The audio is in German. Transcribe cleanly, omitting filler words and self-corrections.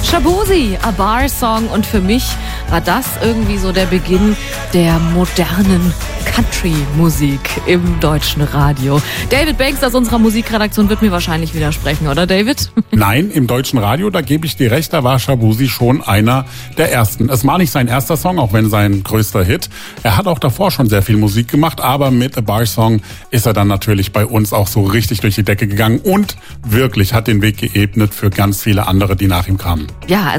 Shaboozey, A Bar Song. Und für mich war das irgendwie so der Beginn der modernen Country-Musik im deutschen Radio. David Banks aus unserer Musikredaktion wird mir wahrscheinlich widersprechen, oder David? Nein, im deutschen Radio, da gebe ich dir recht, da war Shaboozey schon einer der ersten. Es war nicht sein erster Song, auch wenn sein größter Hit. Er hat auch davor schon sehr viel Musik gemacht, aber mit A Bar Song ist er dann natürlich bei uns auch so richtig durch die Decke gegangen und wirklich hat den Weg geebnet für ganz viele andere, die nach ihm kamen. Ja,